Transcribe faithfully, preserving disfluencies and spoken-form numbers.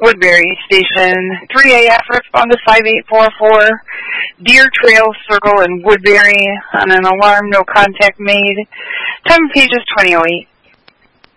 Woodbury Station. three A F, respond to five eight four four. Deer Trail Circle in Woodbury on an alarm, no contact made. Time of page is twenty oh eight.